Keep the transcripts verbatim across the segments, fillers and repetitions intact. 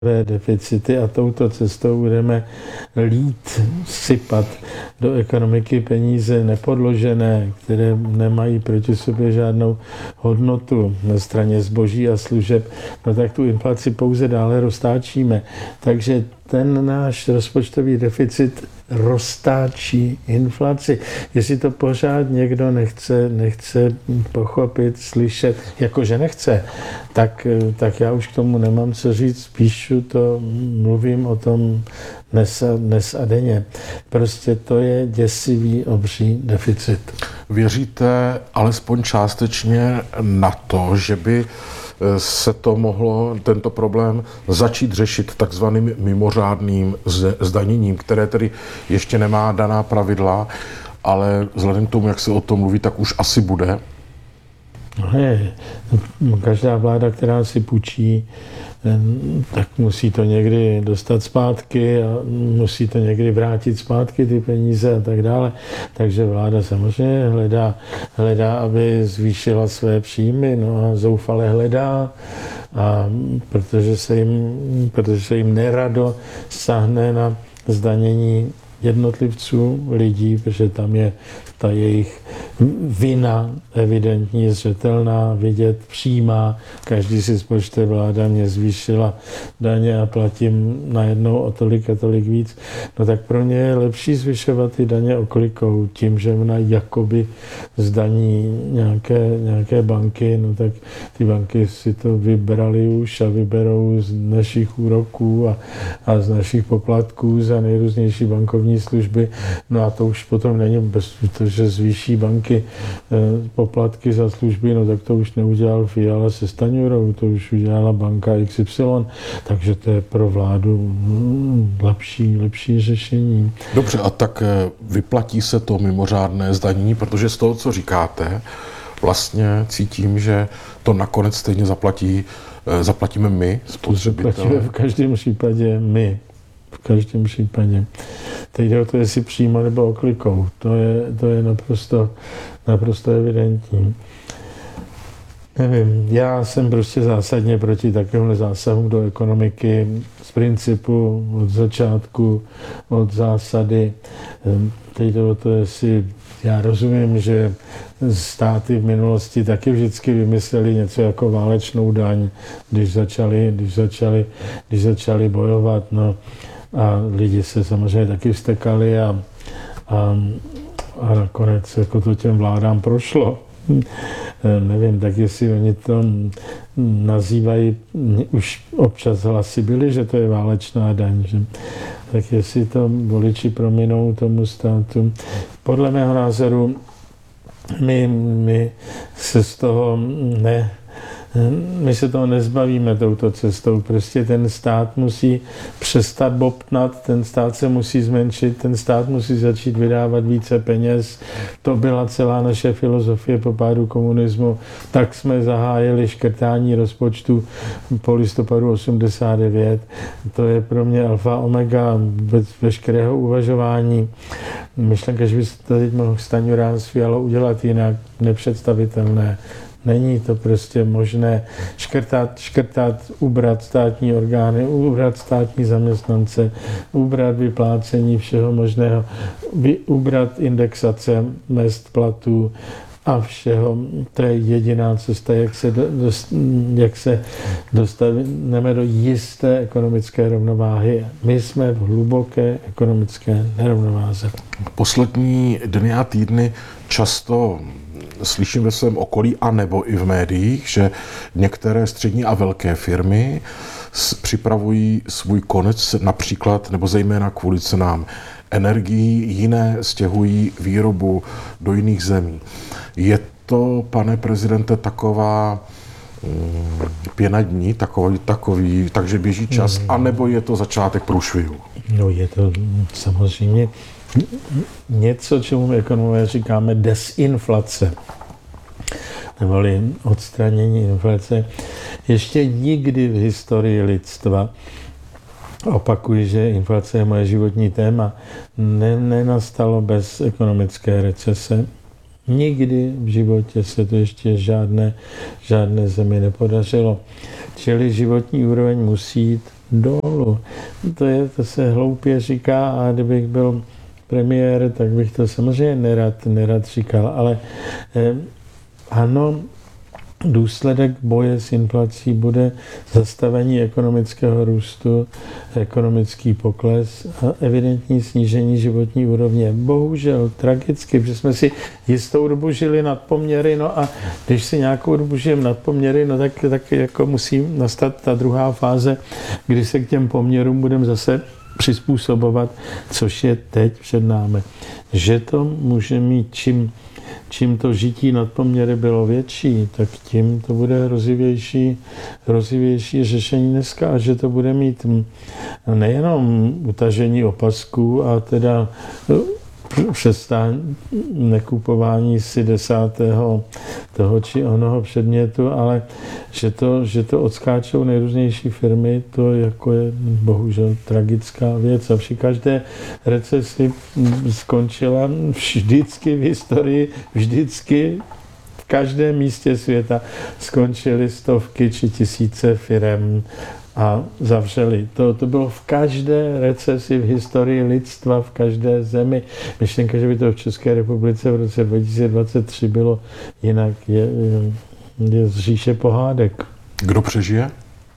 deficity a touto cestou budeme lít, sypat do ekonomiky peníze nepodložené, které nemají proti sobě žádnou hodnotu na straně zboží a služeb, no tak tu inflaci pouze dále roztáčíme. Takže ten náš rozpočtový deficit roztáčí inflaci. Jestli to pořád někdo nechce, nechce pochopit, slyšet, jakože nechce, tak, tak já už k tomu nemám co říct, píšu to, mluvím o tom dnes a, dnes a denně. Prostě to je děsivý obří deficit. Věříte alespoň částečně na to, že by se to mohlo, tento problém, začít řešit takzvaným mimořádným zdaněním, které tedy ještě nemá daná pravidla, ale vzhledem k tomu, jak se o tom mluví, tak už asi bude? No je, každá vláda, která si půjčí, tak musí to někdy dostat zpátky a musí to někdy vrátit zpátky ty peníze a tak dále. Takže vláda samozřejmě hledá, hledá, aby zvýšila své příjmy, no a zoufale hledá, a protože se jim, protože se jim nerado sáhne na zdanění jednotlivců, lidí, protože tam je ta jejich vina evidentní, zřetelná, vidět, přímá. Každý si spočte, vláda mě zvýšila daně a platím najednou o tolik a tolik víc. No tak pro ně je lepší zvyšovat ty daně okolikou tím, že ona jakoby zdaní nějaké, nějaké banky, no tak ty banky si to vybrali už a vyberou z našich úroků a, a z našich poplatků za nejrůznější bankovní služby. No a to už potom není bez toho, že zvýší banky eh, poplatky za služby, no tak to už neudělal Fiala se Stanjurou, to už udělala banka X Y, takže to je pro vládu hm, lepší, lepší řešení. Dobře, a tak vyplatí se to mimořádné zdanění, protože z toho, co říkáte, vlastně cítím, že to nakonec stejně zaplatí, zaplatíme my, spotřebitelé. Zaplatíme v každém případě my. V každém případě. Teď jde o to, jestli přímo nebo oklikou. To je, to je naprosto, naprosto evidentní. Nevím, já jsem prostě zásadně proti takovému zásahu do ekonomiky z principu, od začátku, od zásady. Teď jde o to, jestli já rozumím, že státy v minulosti taky vždycky vymysleli něco jako válečnou daň, když začali, když začali, když začali bojovat. No, a lidi se samozřejmě taky vztekali a, a, a nakonec jako to těm vládám prošlo. Nevím, tak jestli oni to nazývají, už občas hlasy byly, že to je válečná daň, že? Tak jestli to voliči prominou tomu státu. Podle mého názoru my, my se z toho ne, my se toho nezbavíme touto cestou. Prostě ten stát musí přestat bobtnat, ten stát se musí zmenšit, ten stát musí začít vydávat více peněz. To byla celá naše filozofie po pádu komunismu. Tak jsme zahájili škrtání rozpočtu po listopadu osmdesát devět. To je pro mě alfa omega veškerého uvažování. Myšlenka, že by se to teď mohl Stanjura s Fialou udělat jinak, nepředstavitelné. Není to prostě možné škrtat, škrtat, ubrat státní orgány, ubrat státní zaměstnance, ubrat vyplácení všeho možného, ubrat indexace mezd, platů a všeho. To je jediná cesta, jak se, dost, jak se dostaneme do jisté ekonomické rovnováhy. My jsme v hluboké ekonomické nerovnováze. Poslední dny a týdny často slyším ve svém okolí a nebo i v médiích, že některé střední a velké firmy připravují svůj konec například nebo zejména kvůli cenám energií, jiné stěhují výrobu do jiných zemí. Je to, pane prezidente, taková mm, pěna dní, takový, takový, takže běží čas, mm. anebo je to začátek průšvihu? No je to samozřejmě něco, čemu my ekonomové říkáme desinflace, neboli odstranění inflace. Ještě nikdy v historii lidstva, opakuji, že inflace je moje životní téma, ne, nenastalo bez ekonomické recese. Nikdy v životě se to ještě žádné, žádné zemi nepodařilo. Čili životní úroveň musí jít dolů. To, je, to se hloupě říká a kdybych byl premiér, tak bych to samozřejmě nerad, nerad říkal, ale eh, ano, důsledek boje s inflací bude zastavení ekonomického růstu, ekonomický pokles a evidentní snížení životní úrovně. Bohužel, tragicky, protože jsme si jistou dobu žili nad poměry, no a když si nějakou dobu žijeme nad poměry, no tak, tak jako musí nastat ta druhá fáze, kdy se k těm poměrům budeme zase přizpůsobovat, což je teď před námi. Že to může mít čím Čím to žití nad poměry bylo větší, tak tím to bude hrozivější, hrozivější řešení dneska, a že to bude mít nejenom utažení opasků a teda přestání nekupování si desátého toho či onoho předmětu, ale že to, že to odskáčou nejrůznější firmy, to jako je bohužel tragická věc. A při každé recesi skončila vždycky v historii, vždycky v každém místě světa skončily stovky či tisíce firem a zavřeli. To, to bylo v každé recesi v historii lidstva, v každé zemi. Myšlenka, že by to v České republice v roce dva tisíce dvacet tři bylo jinak, je, je z říše pohádek. Kdo přežije?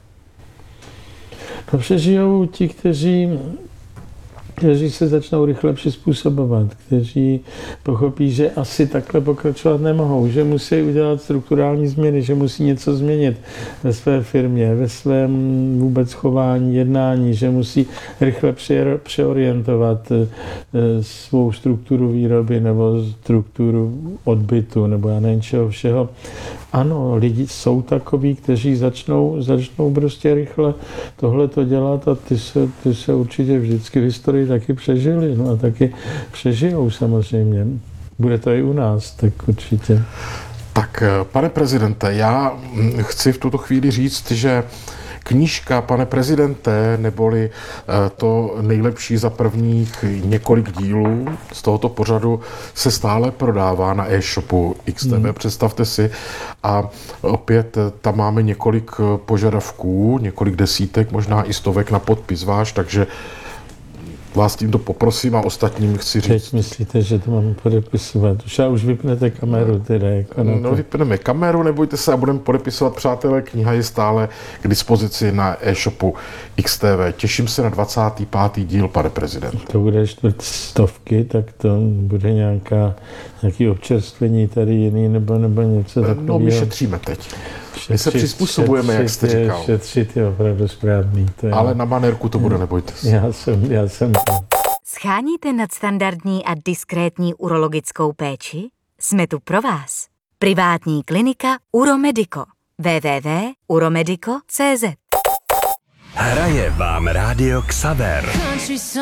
No přežijou ti, kteří kteří se začnou rychle přizpůsobovat, kteří pochopí, že asi takhle pokračovat nemohou, že musí udělat strukturální změny, že musí něco změnit ve své firmě, ve svém vůbec chování, jednání, že musí rychle přeorientovat svou strukturu výroby nebo strukturu odbytu, nebo já nevím čeho všeho. Ano, lidi jsou takoví, kteří začnou, začnou prostě rychle tohleto dělat a ty se, ty se určitě vždycky v historii taky přežili, no a taky přežijou samozřejmě. Bude to i u nás, tak určitě. Tak, pane prezidente, já chci v tuto chvíli říct, že knížka, pane prezidente, neboli to nejlepší za prvních několik dílů z tohoto pořadu se stále prodává na e-shopu X T V, hmm. představte si. A opět tam máme několik požadavků, několik desítek, možná i stovek na podpis váš, takže vás tímto poprosím a ostatním chci říct. Teď myslíte, že to mám podepisovat? Už a už vypnete kameru teda. Jako no to. Vypneme kameru, nebojte se a budeme podepisovat, přátelé. Kniha je stále k dispozici na e-shopu X T V. Těším se na dvacátý pátý díl, pane prezident. To bude čtvrt stovky, tak to bude nějaká, nějaký občerstvení tady jiný nebo, nebo něco takového. No my šetříme teď. Šetřit, my se přizpůsobujeme, šetřit, jak jste říkal. Šetřit je opravdu správný. To je... Ale na manérku to bude, nebojte se. Já jsem, já jsem to. Scháníte nadstandardní a diskrétní urologickou péči? Jsme tu pro vás. Privátní klinika Uromedico. w w w tečka uromedico tečka cé zet. Hraje vám Rádio Xaver.